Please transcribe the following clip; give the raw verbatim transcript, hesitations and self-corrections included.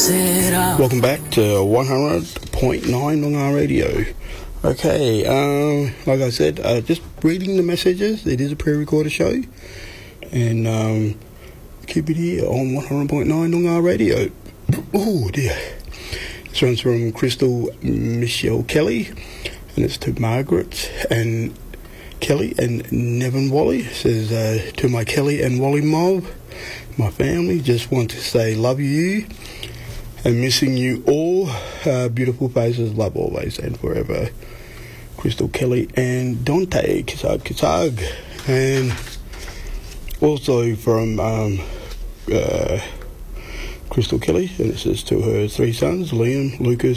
Welcome back to one hundred point nine Noongar Radio. Okay, um, like I said, uh, just reading the messages. It is a pre-recorded show. And um, keep it here on one hundred point nine Noongar Radio. Oh dear. This one's from Crystal Michelle Kelly. And it's to Margaret and Kelly and Nevin Wally. It says, uh, to my Kelly and Wally mob, my family, just want to say love you. And missing you all. Uh, beautiful faces, love always and forever. Crystal Kelly and Dante, Kisag Kisag. And also from um, uh, Crystal Kelly, and it says to her three sons, Liam, Lucas